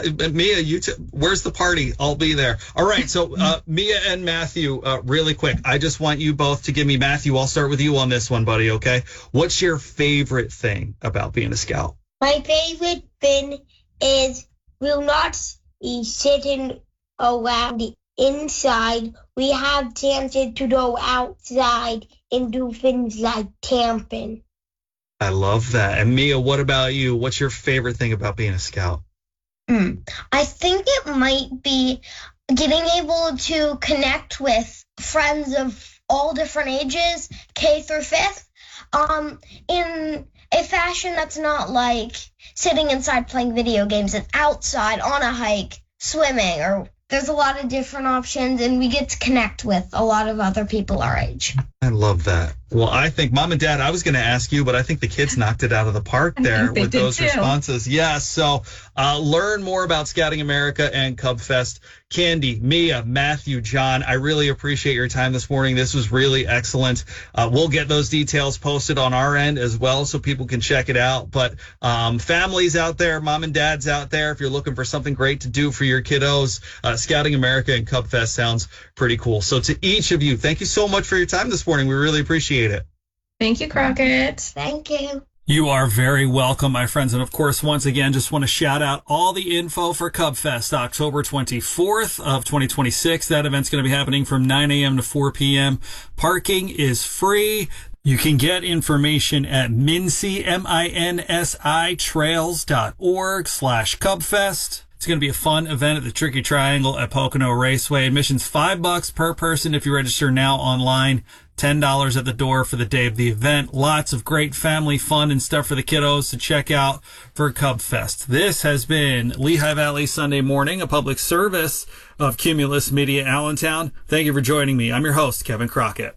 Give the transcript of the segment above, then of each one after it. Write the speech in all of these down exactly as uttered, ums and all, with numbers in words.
Yeah, Mia, you t- where's the party? I'll be there. All right, so uh, Mia and Matthew, uh, really quick, I just want you both to give me, Matthew, I'll start with you on this one, buddy, okay? What's your favorite thing about being a scout? My favorite thing is we'll not be sitting around inside. We have chances to go outside and do things like camping. I love that. And Mia, what about you? What's your favorite thing about being a scout? Mm. I think it might be getting able to connect with friends of all different ages, K through fifth, um, in a fashion that's not like sitting inside playing video games. It's outside, on a hike, swimming, or there's a lot of different options, and we get to connect with a lot of other people our age. I love that. Well, I think, Mom and Dad, I was going to ask you, but I think the kids knocked it out of the park there with those too. responses. Yeah, so uh, learn more about Scouting America and Cub Fest. Candy, Mia, Matthew, John, I really appreciate your time this morning. This was really excellent. Uh, we'll get those details posted on our end as well so people can check it out. But um, families out there, Mom and Dads out there, if you're looking for something great to do for your kiddos, uh, Scouting America and Cub Fest sounds pretty cool. So to each of you, thank you so much for your time this morning. We really appreciate it. Thank you, Crockett. Thank you. You are very welcome, my friends. And of course, once again, just want to shout out all the info for Cub Fest, October twenty-fourth of twenty twenty-six. That event's going to be happening from nine a.m. to four p.m. Parking is free. You can get information at Mincy, M I N S I, trails.org slash Cubfest. It's going to be a fun event at the Tricky Triangle at Pocono Raceway. Admission's five bucks per person if you register now online. ten dollars at the door for the day of the event. Lots of great family fun and stuff for the kiddos to check out for Cub Fest. This has been Lehigh Valley Sunday Morning, a public service of Cumulus Media Allentown. Thank you for joining me. I'm your host, Kevin Crockett.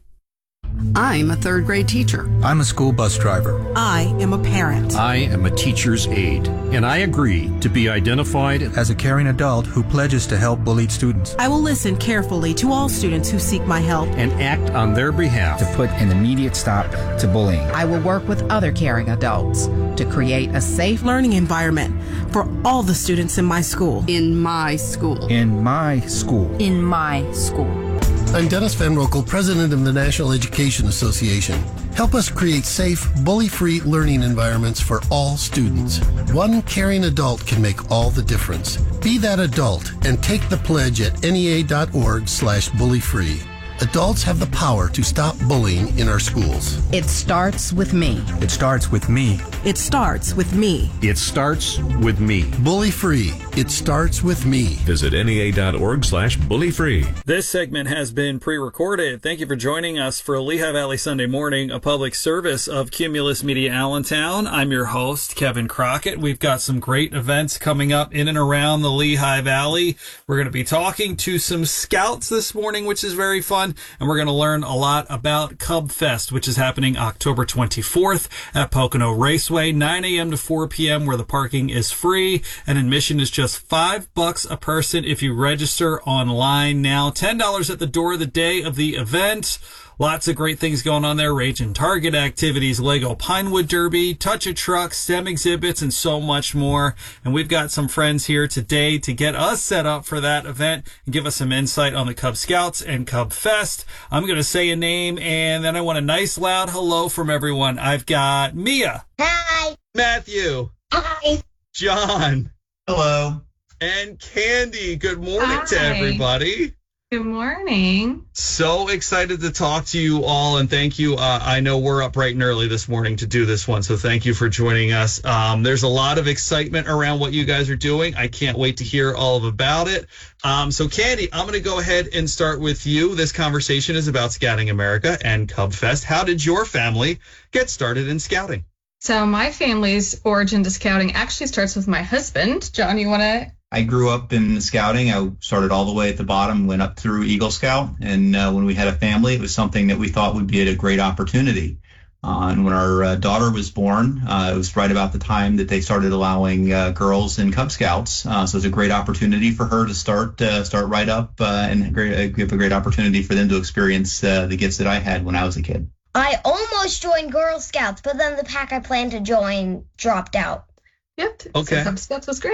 I'm a third grade teacher. I'm a school bus driver. I am a parent. I am a teacher's aide, and I agree to be identified as a caring adult who pledges to help bullied students. I will listen carefully to all students who seek my help and act on their behalf to put an immediate stop to bullying. I will work with other caring adults to create a safe learning environment for all the students in my school. In my school. In my school. In my school. I'm Dennis Van Rokel, president of the National Education Association. Help us create safe, bully-free learning environments for all students. One caring adult can make all the difference. Be that adult and take the pledge at nea.org slash bully-free. Adults have the power to stop bullying in our schools. It starts with me. It starts with me. It starts with me. It starts with me. Bully free. It starts with me. Visit nea.org slash bully free. This segment has been pre-recorded. Thank you for joining us for Lehigh Valley Sunday Morning, a public service of Cumulus Media Allentown. I'm your host, Kevin Crockett. We've got some great events coming up in and around the Lehigh Valley. We're going to be talking to some scouts this morning, which is very fun. And we're going to learn a lot about Cub Fest, which is happening October twenty-fourth at Pocono Raceway, nine a.m. to four p.m., where the parking is free and admission is just five bucks a person if you register online now. ten dollars at the door the day of the event. Lots of great things going on there. Rage and Target activities, Lego Pinewood Derby, Touch a Truck, STEM exhibits, and so much more. And we've got some friends here today to get us set up for that event and give us some insight on the Cub Scouts and Cub Fest. I'm going to say a name, and then I want a nice loud hello from everyone. I've got Mia. Hi. Matthew. Hi. John. Hello. And Candy. Good morning Hi. to everybody. Good morning. So excited to talk to you all, and thank you. Uh, I know we're up bright and early this morning to do this one, so thank you for joining us. Um, there's a lot of excitement around what you guys are doing. I can't wait to hear all of about it. Um, so, Candy, I'm going to go ahead and start with you. This conversation is about Scouting America and Cub Fest. How did your family get started in scouting? So my family's origin to scouting actually starts with my husband. John, you want to... I grew up in scouting. I started all the way at the bottom, went up through Eagle Scout. And uh, when we had a family, it was something that we thought would be a great opportunity. Uh, and when our uh, daughter was born, uh, it was right about the time that they started allowing uh, girls in Cub Scouts. Uh, so it's a great opportunity for her to start uh, start right up uh, and great, uh, give a great opportunity for them to experience uh, the gifts that I had when I was a kid. I almost joined Girl Scouts, but then the pack I planned to join dropped out. Yep. Okay. So Cub Scouts was great.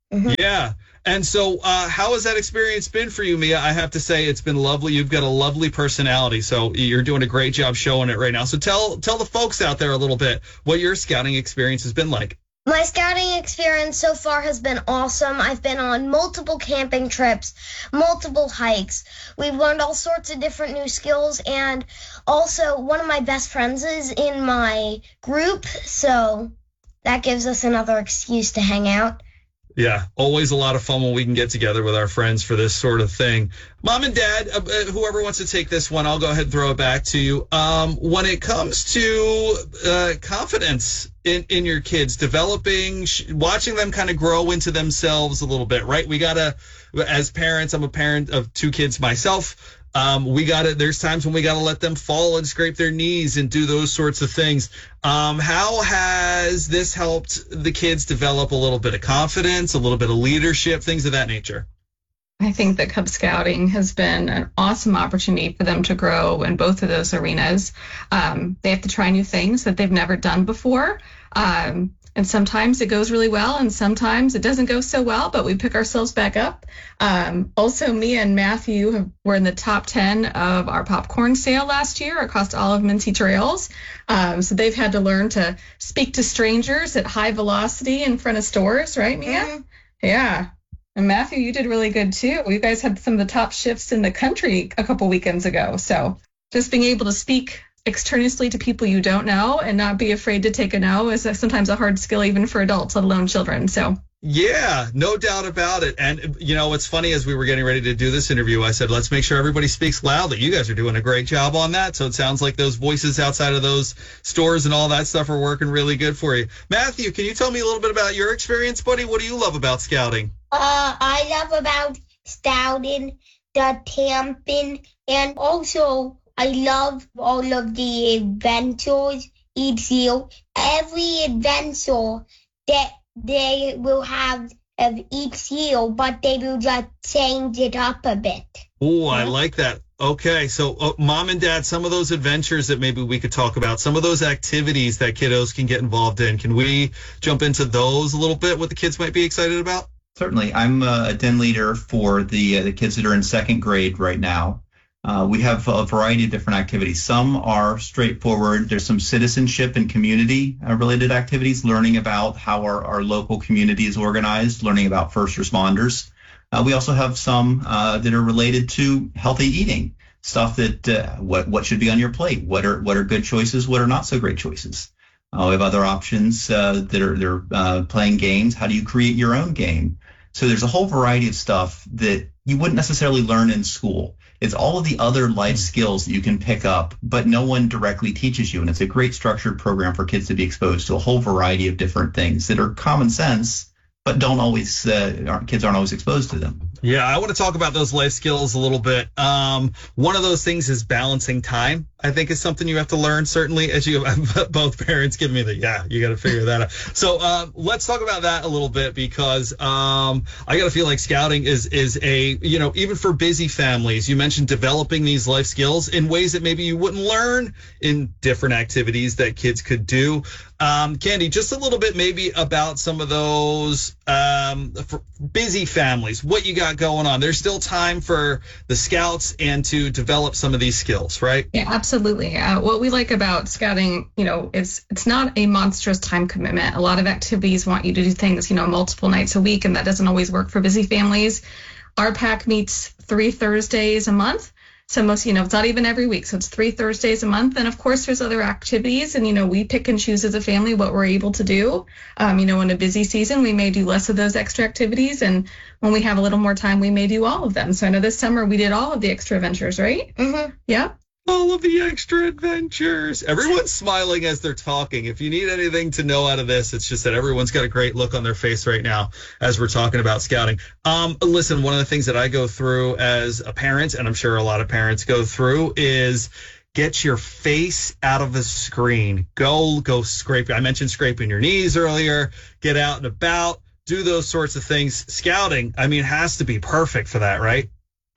Mm-hmm. Yeah. And so uh, how has that experience been for you, Mia? I have to say it's been lovely. You've got a lovely personality, so you're doing a great job showing it right now. So tell tell the folks out there a little bit what your scouting experience has been like. My scouting experience so far has been awesome. I've been on multiple camping trips, multiple hikes. We've learned all sorts of different new skills, and also one of my best friends is in my group, so that gives us another excuse to hang out. Yeah, always a lot of fun when we can get together with our friends for this sort of thing. Mom and Dad, uh, whoever wants to take this one, I'll go ahead and throw it back to you. Um, when it comes to uh, confidence in, in your kids, developing, sh- watching them kind of grow into themselves a little bit, right? We got to, as parents, I'm a parent of two kids myself. Um, we got to, there's times when we got to let them fall and scrape their knees and do those sorts of things. Um, how has this helped the kids develop a little bit of confidence, a little bit of leadership, things of that nature? I think that Cub Scouting has been an awesome opportunity for them to grow in both of those arenas. Um, they have to try new things that they've never done before. Um, And sometimes it goes really well, and sometimes it doesn't go so well, but we pick ourselves back up. Um, also, Mia and Matthew have, were in the top ten of our popcorn sale last year across all of Mincy Trails. Um, so they've had to learn to speak to strangers at high velocity in front of stores, right, Mia? Mm-hmm. Yeah. And Matthew, you did really good, too. You guys had some of the top shifts in the country a couple weekends ago. So just being able to speak extraneously to people you don't know and not be afraid to take a no is sometimes a hard skill even for adults, let alone children. So yeah, no doubt about it. And you know, it's funny, as we were getting ready to do this interview, I said, let's make sure everybody speaks loudly. You guys are doing a great job on that. So it sounds like those voices outside of those stores and all that stuff are working really good for you. Matthew, can you tell me a little bit about your experience, buddy? What do you love about scouting? Uh, I love about scouting, the camping, and also I love all of the adventures each year. Every adventure that they will have of each year, but they will just change it up a bit. Oh, I like that. Okay, so uh, Mom and Dad, some of those adventures that maybe we could talk about, some of those activities that kiddos can get involved in, can we jump into those a little bit, what the kids might be excited about? Certainly. I'm uh, a den leader for the uh, the kids that are in second grade right now. Uh, we have a variety of different activities. Some are straightforward. There's some citizenship and community uh, related activities, learning about how our, our local community is organized, learning about first responders. Uh, we also have some uh, that are related to healthy eating, stuff that uh, what what should be on your plate, what are what are good choices, what are not so great choices. Uh, we have other options uh, that are they're uh, playing games. How do you create your own game? So there's a whole variety of stuff that you wouldn't necessarily learn in school. It's all of the other life skills that you can pick up, but no one directly teaches you. And it's a great structured program for kids to be exposed to a whole variety of different things that are common sense, but don't always, uh, our kids aren't always exposed to them. Yeah, I want to talk about those life skills a little bit. Um, one of those things is balancing time. I think is something you have to learn, certainly, as you both parents give me the, yeah, you got to figure that out. So uh, let's talk about that a little bit, because um, I got to feel like scouting is is a, you know, even for busy families, you mentioned developing these life skills in ways that maybe you wouldn't learn in different activities that kids could do. Um, Candy, just a little bit maybe about some of those um, for busy families, what you got going on. There's still time for the scouts and to develop some of these skills, right? Yeah, absolutely. Uh, what we like about scouting, you know, it's it's not a monstrous time commitment. A lot of activities want you to do things, you know, multiple nights a week, and that doesn't always work for busy families. Our pack meets three Thursdays a month. So most, you know, it's not even every week. So it's three Thursdays a month. And of course, there's other activities. And, you know, we pick and choose as a family what we're able to do. Um, you know, in a busy season, we may do less of those extra activities. And when we have a little more time, we may do all of them. So I know this summer we did all of the extra adventures, right? Mm-hmm. Yeah. All of the extra adventures. Everyone's smiling as they're talking. If you need anything to know out of this, it's just that everyone's got a great look on their face right now as we're talking about scouting. Um, listen, one of the things that I go through as a parent, and I'm sure a lot of parents go through, is get your face out of the screen. Go, go scrape. I mentioned scraping your knees earlier. Get out and about. Do those sorts of things. Scouting, I mean, has to be perfect for that, right?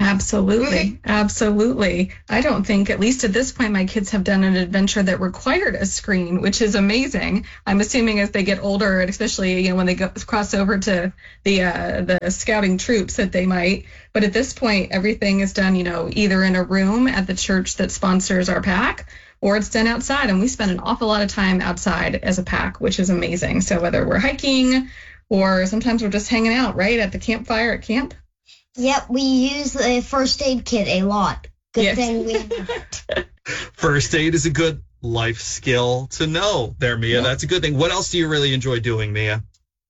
Absolutely. Absolutely. I don't think, at least at this point, my kids have done an adventure that required a screen, which is amazing. I'm assuming as they get older, and especially, you know, when they go, cross over to the uh, the scouting troops, that they might. But at this point, everything is done, you know, either in a room at the church that sponsors our pack, or it's done outside. And we spend an awful lot of time outside as a pack, which is amazing. So whether we're hiking or sometimes we're just hanging out, right, at the campfire at camp. Yep, we use the first aid kit a lot. Good yes. thing we have. First aid is a good life skill to know there, Mia. Yep. That's a good thing. What else do you really enjoy doing, Mia?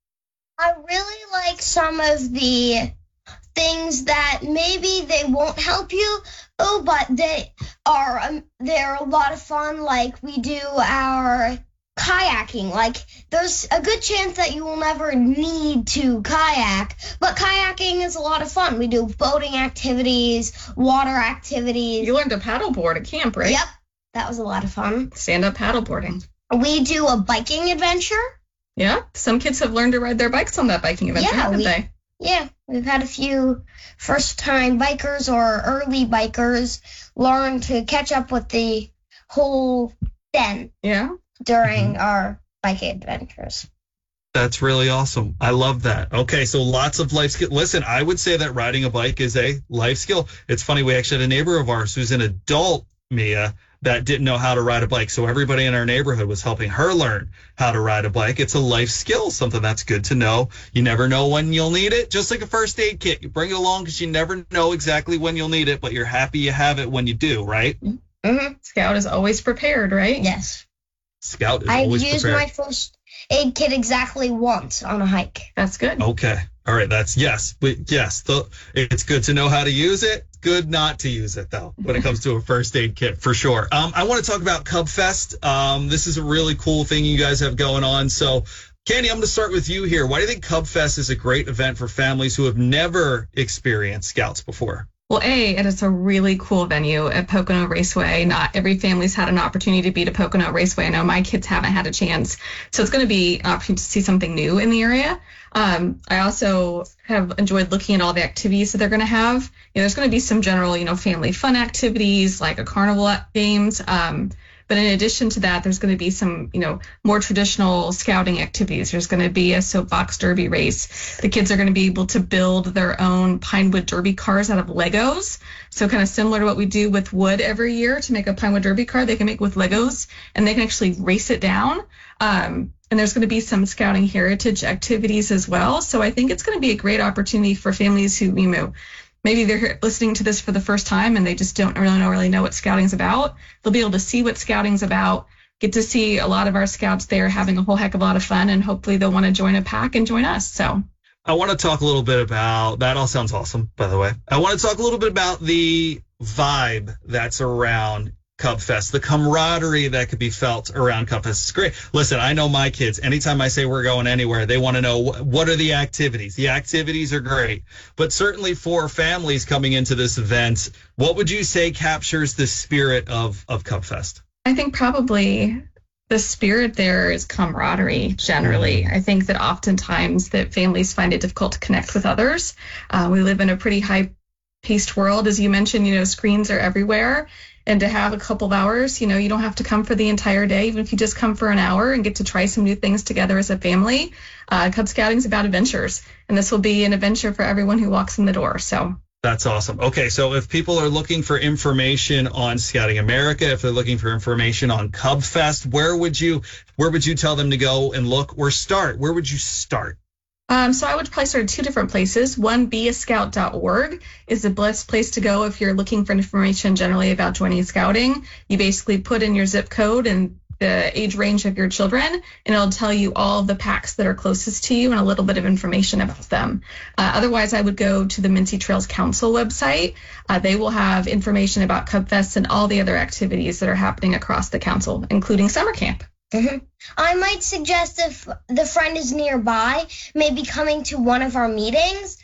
I really like some of the things that maybe they won't help you, oh, but they are um, they're a lot of fun. Like we do our kayaking. Like there's a good chance that you will never need to kayak, but kayaking is a lot of fun. We do boating activities, water activities. You learned to paddleboard at camp, right? Yep, that was a lot of fun. Stand-up paddleboarding. We do a biking adventure. Yeah, some kids have learned to ride their bikes on that biking adventure, yeah, haven't we, they? Yeah, we've had a few first-time bikers or early bikers learn to catch up with the whole den. Yeah. During mm-hmm. our bike adventures. That's really awesome. I love that. Okay, so lots of life skill. Listen, I would say that riding a bike is a life skill. It's funny, we actually had a neighbor of ours who's an adult, Mia, that didn't know how to ride a bike. So everybody in our neighborhood was helping her learn how to ride a bike. It's a life skill, something that's good to know. You never know when you'll need it, just like a first aid kit. You bring it along because you never know exactly when you'll need it, but you're happy you have it when you do, right? Mm-hmm. Scout is always prepared, right? Yes. Scout is I've always used prepared. my first aid kit exactly once on a hike. That's good. Okay. All right. That's yes. But yes, the, it's good to know how to use it. Good not to use it, though, when it comes to a first aid kit, for sure. Um, I want to talk about Cub Fest. Um, this is a really cool thing you guys have going on. So, Candy, I'm going to start with you here. Why do you think Cub Fest is a great event for families who have never experienced Scouts before? Well, A, it is a really cool venue at Pocono Raceway. Not every family's had an opportunity to be to Pocono Raceway. I know my kids haven't had a chance. So it's going to be an opportunity to see something new in the area. Um, I also have enjoyed looking at all the activities that they're going to have. You know, there's going to be some general, you know, family fun activities like a carnival games. Um, But in addition to that, there's going to be some, you know, more traditional scouting activities. There's going to be a soapbox derby race. The kids are going to be able to build their own Pinewood Derby cars out of Legos. So kind of similar to what we do with wood every year to make a Pinewood Derby car, they can make with Legos, and they can actually race it down. Um, and there's going to be some scouting heritage activities as well. So I think it's going to be a great opportunity for families who, you know, maybe they're listening to this for the first time and they just don't really know, really know what scouting's about. They'll be able to see what scouting's about, get to see a lot of our scouts there having a whole heck of a lot of fun, and hopefully they'll want to join a pack and join us. So I want to talk a little bit about, that all sounds awesome, by the way. I want to talk a little bit about the vibe that's around Cub Fest, the camaraderie that could be felt around Cub Fest. It's great. Listen, I know my kids, anytime I say we're going anywhere, they want to know what, what are the activities. The activities are great, but certainly for families coming into this event, what would you say captures the spirit of, of Cub Fest? I think probably the spirit there is camaraderie generally. I think that oftentimes that families find it difficult to connect with others. Uh, we live in a pretty high-paced world. As you mentioned, you know, screens are everywhere. And to have a couple of hours, you know, you don't have to come for the entire day. Even if you just come for an hour and get to try some new things together as a family. Uh, Cub Scouting is about adventures, and this will be an adventure for everyone who walks in the door. So that's awesome. Okay, so if people are looking for information on Scouting America, if they're looking for information on Cub Fest, where would you where would you tell them to go and look or start? Where would you start? Um, so I would probably start at two different places. One, be a scout dot org is the best place to go if you're looking for information generally about joining scouting. You basically put in your zip code and the age range of your children, and it'll tell you all the packs that are closest to you and a little bit of information about them. Uh, otherwise, I would go to the Mincy Trails Council website. Uh, they will have information about Cub Fest and all the other activities that are happening across the council, including summer camp. Mm-hmm. I might suggest if the friend is nearby, maybe coming to one of our meetings.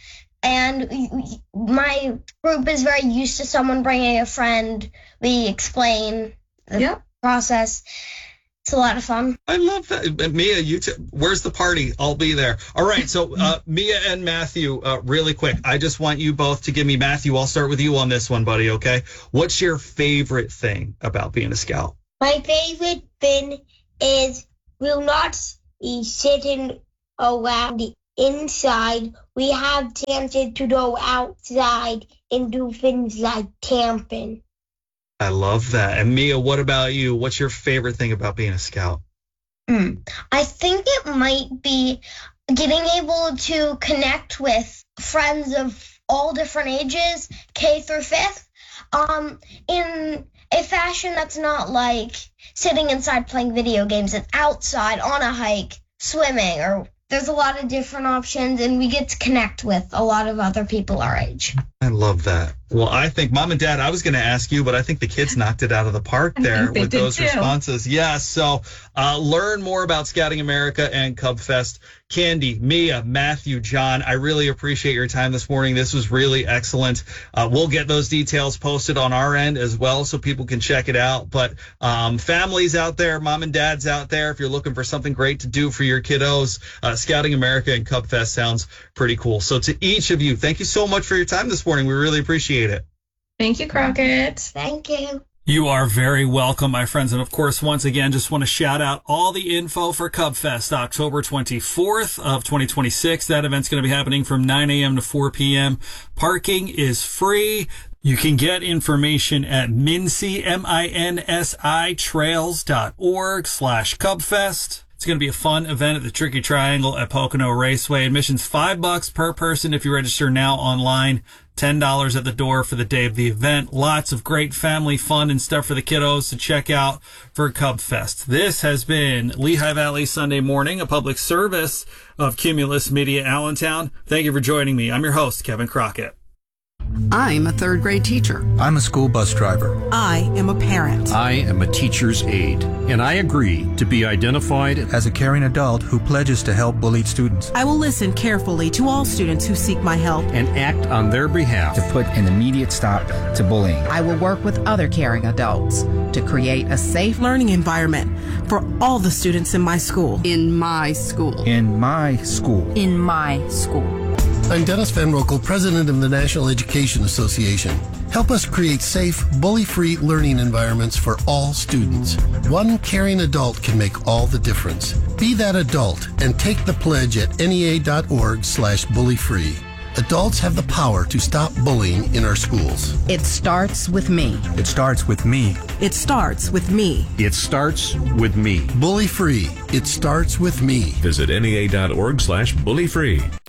And my group is very used to someone bringing a friend. We explain the yep. process. It's a lot of fun. I love that. Mia, you t- where's the party? I'll be there. All right, so uh, Mia and Matthew, uh, really quick, I just want you both to give me, Matthew, I'll start with you on this one, buddy, okay? What's your favorite thing about being a scout? My favorite thing is we'll not be sitting around inside. We have chances to go outside and do things like camping. I love that. And Mia, what about you? What's your favorite thing about being a scout? Mm. I think it might be getting able to connect with friends of all different ages, K through fifth, um, in a fashion that's not like sitting inside playing video games. It's outside, on a hike, swimming, or there's a lot of different options, and we get to connect with a lot of other people our age. I love that. Well, I think, Mom and Dad, I was going to ask you, but I think the kids knocked it out of the park there with those too. responses. Yeah, so uh, learn more about Scouting America and Cub Fest. Candy, Mia, Matthew, John, I really appreciate your time this morning. This was really excellent. Uh, we'll get those details posted on our end as well so people can check it out. But um, families out there, mom and dads out there, if you're looking for something great to do for your kiddos, uh, Scouting America and Cub Fest sounds pretty cool. So to each of you, thank you so much for your time this morning. We really appreciate it. Thank you, Crockett. Thank you. You are very welcome, my friends. And of course, once again, just want to shout out all the info for Cub Fest, October twenty-fourth of twenty twenty-six. That event's going to be happening from nine a.m. to four p.m. Parking is free. You can get information at minsi, M I N S I, trails.org slash Cubfest. It's going to be a fun event at the Tricky Triangle at Pocono Raceway. Admission's five bucks per person if you register now online. ten dollars at the door for the day of the event. Lots of great family fun and stuff for the kiddos to check out for Cub Fest. This has been Lehigh Valley Sunday Morning, a public service of Cumulus Media Allentown. Thank you for joining me. I'm your host, Kevin Crockett. I'm a third grade teacher. I'm a school bus driver. I am a parent. I am a teacher's aide, and I agree to be identified as a caring adult who pledges to help bullied students. I will listen carefully to all students who seek my help and act on their behalf to put an immediate stop to bullying. I will work with other caring adults to create a safe learning environment for all the students in my school. In my school. In my school. In my school. I'm Dennis Van Rokel, president of the National Education Association. Help us create safe, bully-free learning environments for all students. One caring adult can make all the difference. Be that adult and take the pledge at N E A dot org slash bully free. Adults have the power to stop bullying in our schools. It starts with me. It starts with me. It starts with me. It starts with me. Bully free. It starts with me. Visit N E A dot org slash bully free.